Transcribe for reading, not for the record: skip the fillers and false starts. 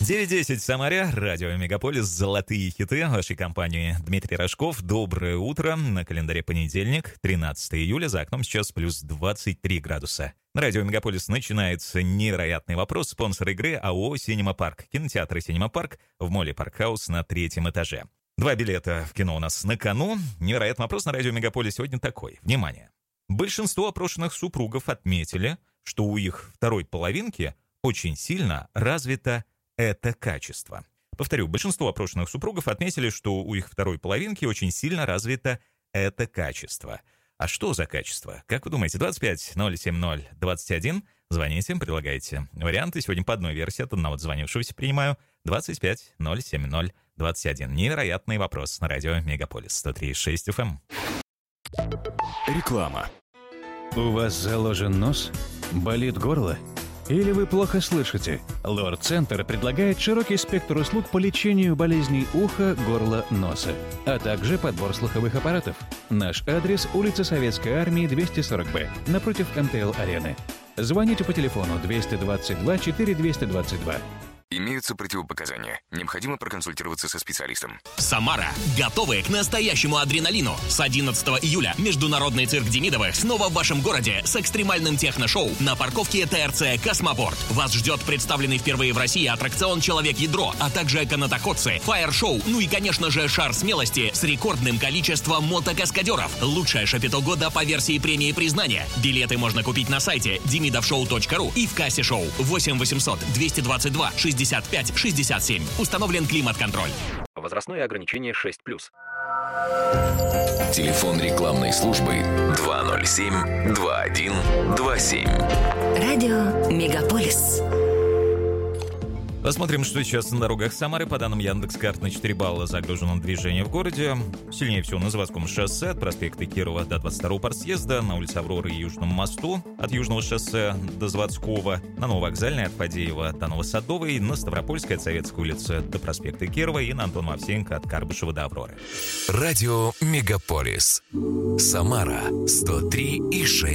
9:10 в Самаре, радио Мегаполис, золотые хиты вашей компании. Дмитрий Рожков, доброе утро. На календаре понедельник, 13 июля, за окном сейчас плюс 23 градуса. На радио Мегаполис начинается невероятный вопрос. Спонсор игры АО «Синема Парк». Кинотеатр «Синема Парк» в молле «Паркхаус» на 3-м этаже. 2 билета в кино у нас на кону. Невероятный вопрос на радио Мегаполис сегодня такой. Внимание! Большинство опрошенных супругов отметили, что у их второй половинки очень сильно развито это качество. Повторю, большинство опрошенных супругов отметили, что у их второй половинки очень сильно развито это качество. А что за качество? Как вы думаете? 25-070-21. Звоните, предлагайте варианты. Сегодня по одной версии от одного звонившегося принимаю. 25-070-21. Невероятный вопрос на радио Мегаполис 103.6 FM. Реклама. У вас заложен нос? Болит горло? Или вы плохо слышите? Лор-центр предлагает широкий спектр услуг по лечению болезней уха, горла, носа, а также подбор слуховых аппаратов. Наш адрес – улица Советской Армии, 240Б, напротив МТЛ-арены. Звоните по телефону 222 4222. Имеются противопоказания. Необходимо проконсультироваться со специалистом. Самара. Готовы к настоящему адреналину. С 11 июля Международный цирк Демидовых снова в вашем городе с экстремальным техно-шоу на парковке ТРЦ «Космопорт». Вас ждет представленный впервые в России аттракцион «Человек-ядро», а также канатоходцы, фаер-шоу, ну и, конечно же, шар смелости с рекордным количеством мотокаскадеров. Лучшее шапито года по версии премии признания. Билеты можно купить на сайте demidovshow.ru и в кассе шоу 8 800 222 65-67. Установлен климат-контроль. Возрастное ограничение 6+. Телефон рекламной службы 207-2127. Радио Мегаполис. Посмотрим, что сейчас на дорогах Самары. По данным Яндекс.Карт, на 4 балла загружено движение в городе. Сильнее всего на Заводском шоссе от проспекта Кирова до 22-го партсъезда, на улице Авроры и Южном мосту от Южного шоссе до Заводского, на Нововокзальной от Фадеева до Новосадовой, на Ставропольской от Советской улицы до проспекта Кирова и на Антона Мавсенко от Карбышева до Авроры. Радио Мегаполис. Самара 103,6.